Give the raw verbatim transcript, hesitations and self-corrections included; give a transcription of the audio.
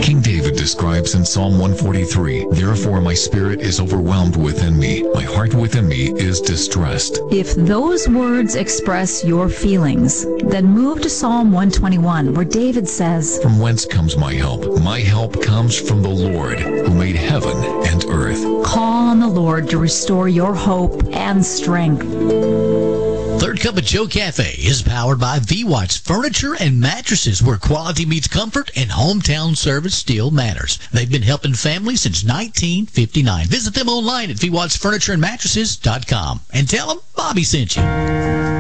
King David describes in Psalm one forty-three, "Therefore my spirit is overwhelmed within me. My heart within me is distressed." If those words express your feelings, then move to Psalm one twenty-one, where David says, "From whence comes my help? My help comes from the Lord, who made heaven and earth." Call on the Lord to restore your hope and strength. Third Cup of Joe Cafe is powered by V-Watts Furniture and Mattresses, where quality meets comfort and hometown service still matters. They've been helping families since nineteen fifty-nine. Visit them online at V Watts Furniture and Mattresses dot com and tell them Bobby sent you.